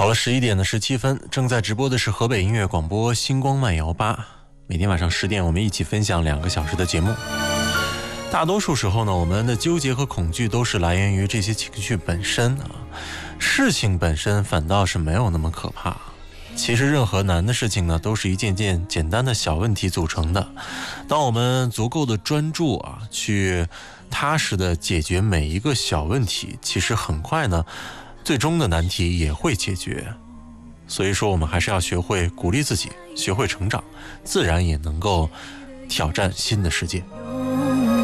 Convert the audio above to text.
好了，11:17，正在直播的是河北音乐广播星光漫摇吧。每天晚上10点，我们一起分享2个小时的节目。大多数时候呢，我们的纠结和恐惧都是来源于这些情绪本身啊，事情本身反倒是没有那么可怕。其实任何难的事情呢，都是一件件简单的小问题组成的。当我们足够的专注啊，去踏实的解决每一个小问题，其实很快呢，最终的难题也会解决。所以说我们还是要学会鼓励自己，学会成长，自然也能够挑战新的世界。